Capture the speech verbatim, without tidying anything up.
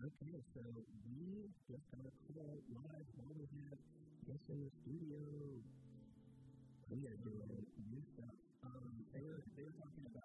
Okay, so we just got a call live while we have guests in the studio. We are doing new stuff. Um, they were, they were talking about